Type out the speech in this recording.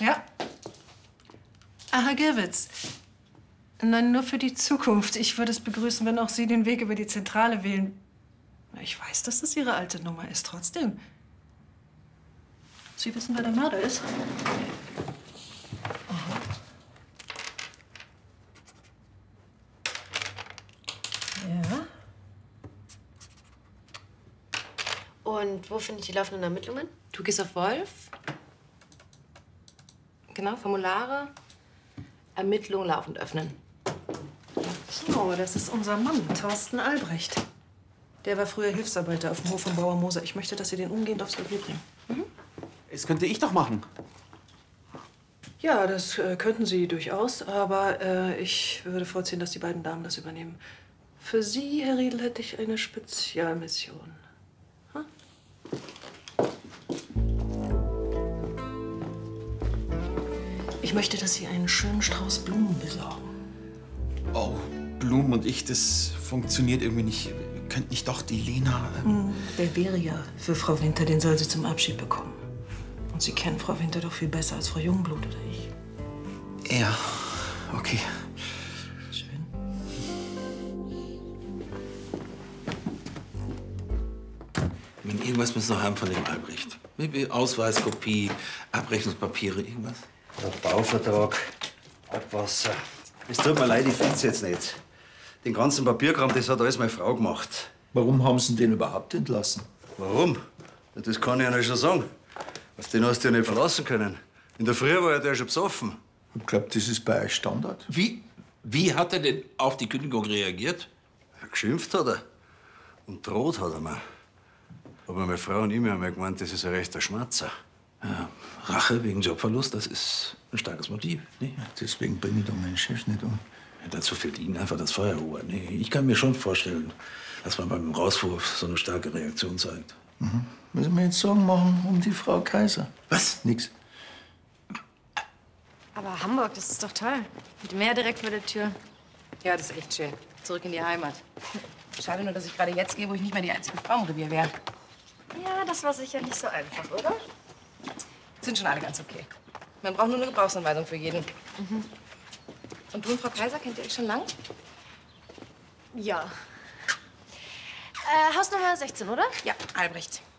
Ja. Herr Gerwitz. Nein, nur für die Zukunft. Ich würde es begrüßen, wenn auch Sie den Weg über die Zentrale wählen. Ich weiß, dass das Ihre alte Nummer ist. Trotzdem. Sie wissen, wer der Mörder ist? Aha. Ja. Und wo finde ich die laufenden Ermittlungen? Du gehst auf Wolf. Genau, Formulare. Ermittlungen laufend öffnen. So, das ist unser Mann, Thorsten Albrecht. Der war früher Hilfsarbeiter auf dem Hof von Bauer Moser. Ich möchte, dass Sie den umgehend aufs Revier bringen. Mhm. Das könnte ich doch machen. Ja, das könnten Sie durchaus, aber ich würde vorziehen, dass die beiden Damen das übernehmen. Für Sie, Herr Riedel, hätte ich eine Spezialmission. Hm? Ich möchte, dass Sie einen schönen Strauß Blumen besorgen. Oh, Blumen und ich, das funktioniert irgendwie nicht. Wir könnten nicht doch die Lena... Der wäre ja für Frau Winter, den soll sie zum Abschied bekommen. Und Sie kennen Frau Winter doch viel besser als Frau Jungblut oder ich. Ja, okay. Schön. Wenn irgendwas müssen wir haben von dem Albrecht. Wie Ausweiskopie, Abrechnungspapiere, irgendwas. Der Bauvertrag, Abwasser. Es tut mir leid, ich find's jetzt nicht. Den ganzen Papierkram, das hat alles meine Frau gemacht. Warum haben Sie den überhaupt entlassen? Warum? Ja, das kann ich Ihnen schon sagen. Auf den hast du ja nicht verlassen können. In der Früh war ja der schon besoffen. Ich glaube, das ist bei euch Standard. Wie hat er denn auf die Kündigung reagiert? Geschimpft hat er. Und droht hat er mir. Aber meine Frau und ich haben ja gemeint, das ist ein rechter Schmatzer. Ja, Rache wegen Jobverlust, das ist ein starkes Motiv. Nee? Deswegen bringe ich doch meinen Chef nicht um. Ja, dazu fehlt Ihnen einfach das Feuerrohr. Nee, ich kann mir schon vorstellen, dass man beim Rauswurf so eine starke Reaktion zeigt. Müssen wir jetzt Sorgen machen um die Frau Kaiser? Was? Nix. Aber Hamburg, das ist doch toll. Mit Meer direkt vor der Tür. Ja, das ist echt schön. Zurück in die Heimat. Schade nur, dass ich gerade jetzt gehe, wo ich nicht mehr die einzige Frau im Revier wäre. Ja, das war sicher nicht so einfach, oder? Sind schon alle ganz okay. Man braucht nur eine Gebrauchsanweisung für jeden. Und du und Frau Kaiser, kennt ihr euch schon lang? Ja. Hausnummer 16, oder? Ja, Albrecht.